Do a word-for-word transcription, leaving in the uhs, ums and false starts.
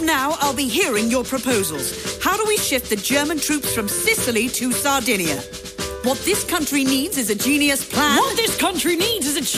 now, I'll be hearing your proposals. How do we shift the German troops from Sicily to Sardinia? What this country needs is a genius plan. What this country needs is a